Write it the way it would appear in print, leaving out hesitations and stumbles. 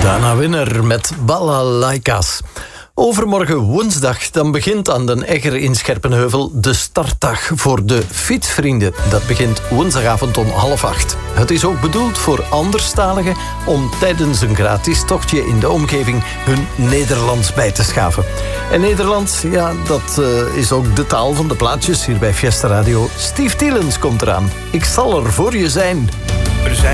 Dana Winner met Balalaikas. Overmorgen woensdag dan begint aan den Egger in Scherpenheuvel de startdag voor de fietsvrienden. Dat begint woensdagavond om 7:30. Het is ook bedoeld voor anderstaligen om tijdens een gratis tochtje in de omgeving hun Nederlands bij te schaven. En Nederlands, ja, dat is ook de taal van de plaatjes hier bij Fiesta Radio. Steve Tielens komt eraan. Ik zal er voor je zijn. Er zijn